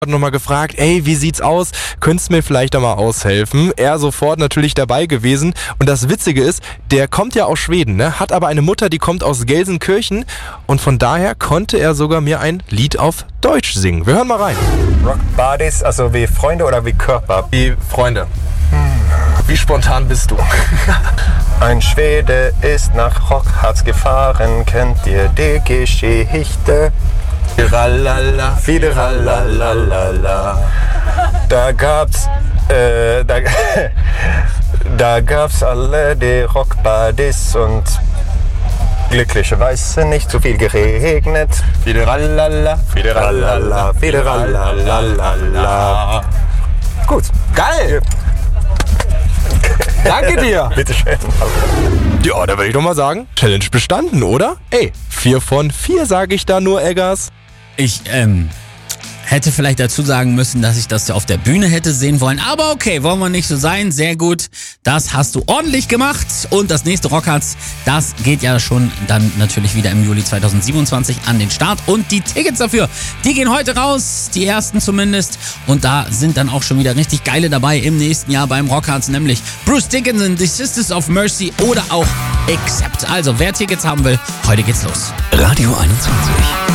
nochmal gefragt, ey, wie sieht's aus? Könntest du mir vielleicht da mal aushelfen? Er sofort natürlich dabei gewesen. Und das Witzige ist, der kommt ja aus Schweden, ne? Hat aber eine Mutter, die kommt aus Gelsenkirchen. Und von daher konnte er sogar mir ein Lied auf Deutsch singen. Wir hören mal rein. Rock Buddies, also wie Freunde oder wie Körper? Wie Freunde. Wie spontan bist du? Ein Schwede ist nach Rockharz gefahren, kennt ihr die Geschichte? Fideralala, Fideralala. Da gab's alle die Rockbuddies und glücklicherweise nicht so viel geregnet. Fideralala, Fideralala, Fideralala. Gut. Geil! Danke dir! Bitteschön. Ja, da würde ich doch mal sagen, Challenge bestanden, oder? Ey, 4 von 4 sage ich da nur, Eggers. Ich hätte vielleicht dazu sagen müssen, dass ich das auf der Bühne hätte sehen wollen. Aber okay, wollen wir nicht so sein. Sehr gut. Das hast du ordentlich gemacht. Und das nächste Rockharz, das geht ja schon dann natürlich wieder im Juli 2027 an den Start. Und die Tickets dafür, die gehen heute raus. Die ersten zumindest. Und da sind dann auch schon wieder richtig geile dabei im nächsten Jahr beim Rockharz. Nämlich Bruce Dickinson, The Sisters of Mercy oder auch Accept. Also wer Tickets haben will, heute geht's los. Radio 21.